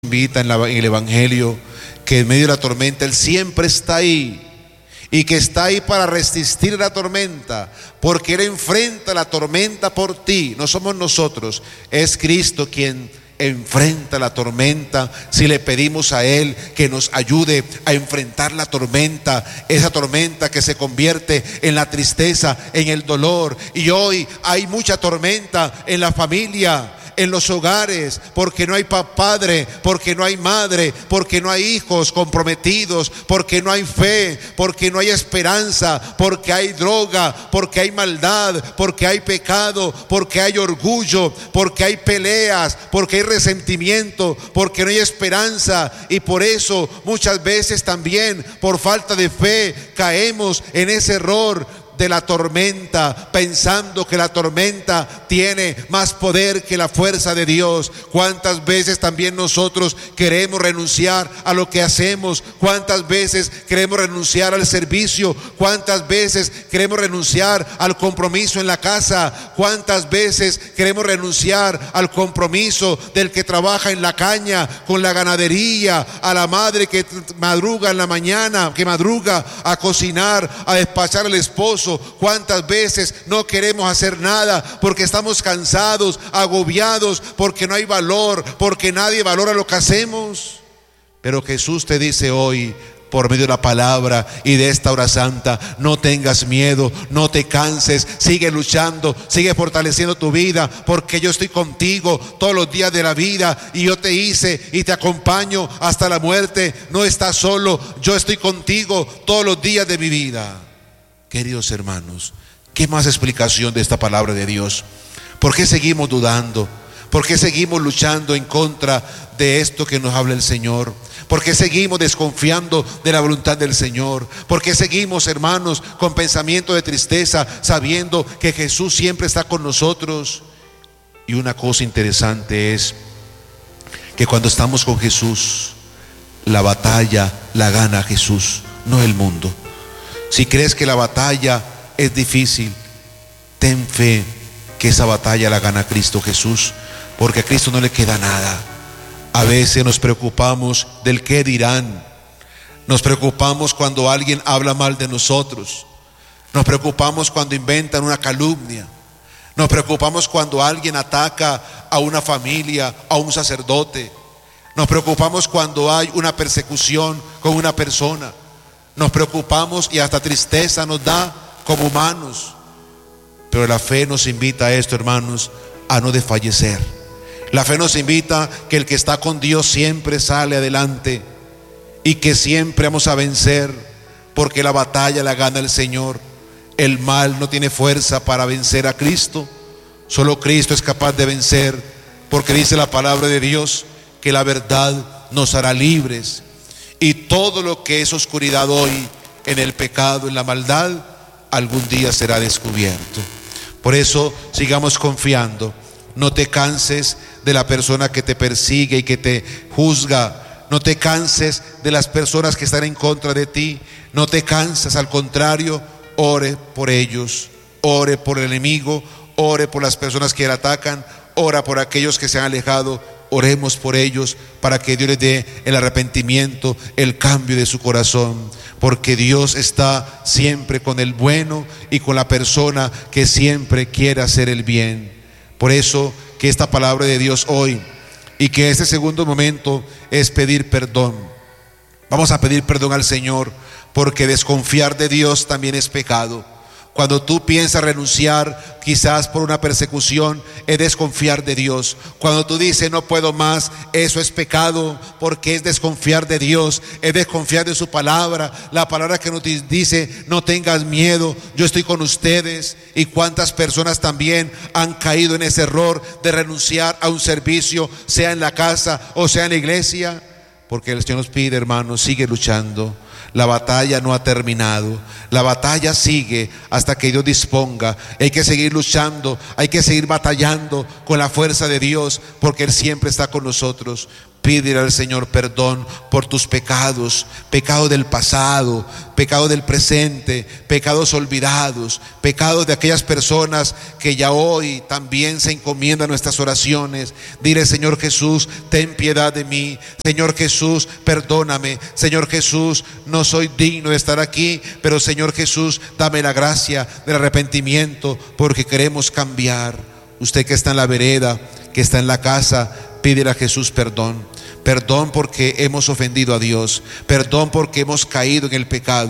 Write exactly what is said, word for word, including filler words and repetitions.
Invita en, la, en el Evangelio que en medio de la tormenta Él siempre está ahí, y que está ahí para resistir la tormenta, porque Él enfrenta la tormenta por ti. No somos nosotros, es Cristo quien enfrenta la tormenta. Si le pedimos a Él que nos ayude a enfrentar la tormenta, esa tormenta que se convierte en la tristeza, en el dolor. Y hoy hay mucha tormenta en la familia, en los hogares, porque no hay padre, porque no hay madre, porque no hay hijos comprometidos, porque no hay fe, porque no hay esperanza, porque hay droga, porque hay maldad, porque hay pecado, porque hay orgullo, porque hay peleas, porque hay resentimiento, porque no hay esperanza. Y por eso muchas veces también por falta de fe caemos en ese error de la tormenta, pensando que la tormenta tiene más poder que la fuerza de Dios. Cuántas veces también nosotros queremos renunciar a lo que hacemos, cuántas veces queremos renunciar al servicio, cuántas veces queremos renunciar al compromiso en la casa, cuántas veces queremos renunciar al compromiso del que trabaja en la caña, con la ganadería, a la madre que madruga en la mañana, que madruga a cocinar, a despachar al esposo. Cuántas veces no queremos hacer nada porque estamos cansados, agobiados, porque no hay valor, porque nadie valora lo que hacemos. Pero Jesús te dice hoy, por medio de la palabra y de esta hora santa: no tengas miedo, no te canses, sigue luchando, sigue fortaleciendo tu vida, porque yo estoy contigo todos los días de la vida, y yo te hice y te acompaño hasta la muerte. No estás solo, yo estoy contigo todos los días de mi vida. Queridos hermanos, ¿qué más explicación de esta palabra de Dios? ¿Por qué seguimos dudando? ¿Por qué seguimos luchando en contra de esto que nos habla el Señor? ¿Por qué seguimos desconfiando de la voluntad del Señor? ¿Por qué seguimos, hermanos, con pensamiento de tristeza, sabiendo que Jesús siempre está con nosotros? Y una cosa interesante es que cuando estamos con Jesús, la batalla la gana Jesús, no el mundo. Si crees que la batalla es difícil, ten fe que esa batalla la gana Cristo Jesús, porque a Cristo no le queda nada. A veces nos preocupamos del qué dirán, nos preocupamos cuando alguien habla mal de nosotros, nos preocupamos cuando inventan una calumnia, nos preocupamos cuando alguien ataca a una familia, a un sacerdote, nos preocupamos cuando hay una persecución con una persona. Nos preocupamos y hasta tristeza nos da como humanos. Pero la fe nos invita a esto, hermanos, a no desfallecer. La fe nos invita que el que está con Dios siempre sale adelante, y que siempre vamos a vencer, porque la batalla la gana el Señor. El mal no tiene fuerza para vencer a Cristo. Solo Cristo es capaz de vencer, porque dice la palabra de Dios que la verdad nos hará libres. Y todo lo que es oscuridad hoy, en el pecado, en la maldad, algún día será descubierto. Por eso sigamos confiando. No te canses de la persona que te persigue y que te juzga. No te canses de las personas que están en contra de ti. No te canses, al contrario, ore por ellos. Ore por el enemigo, ore por las personas que le atacan, ora por aquellos que se han alejado. Oremos por ellos para que Dios les dé el arrepentimiento, el cambio de su corazón, porque Dios está siempre con el bueno y con la persona que siempre quiere hacer el bien. Por eso que esta palabra de Dios hoy, y que este segundo momento es pedir perdón. Vamos a pedir perdón al Señor, porque desconfiar de Dios también es pecado. Cuando tú piensas renunciar quizás por una persecución, es desconfiar de Dios. Cuando tú dices no puedo más, eso es pecado, porque es desconfiar de Dios, es desconfiar de su palabra. La palabra que nos dice: no tengas miedo, yo estoy con ustedes. Y cuántas personas también han caído en ese error de renunciar a un servicio, sea en la casa o sea en la iglesia. Porque el Señor nos pide, hermanos, sigue luchando. La batalla no ha terminado, la batalla sigue hasta que Dios disponga. Hay que seguir luchando, hay que seguir batallando con la fuerza de Dios, porque Él siempre está con nosotros. Pídele al Señor perdón por tus pecados, pecado del pasado, pecado del presente, pecados olvidados, pecados de aquellas personas que ya hoy también se encomiendan nuestras oraciones. Dile: Señor Jesús, ten piedad de mí. Señor Jesús, perdóname. Señor Jesús, no soy digno de estar aquí, pero Señor Jesús, dame la gracia del arrepentimiento, porque queremos cambiar. Usted que está en la vereda, que está en la casa, pídele a Jesús perdón. Perdón porque hemos ofendido a Dios. Perdón porque hemos caído en el pecado.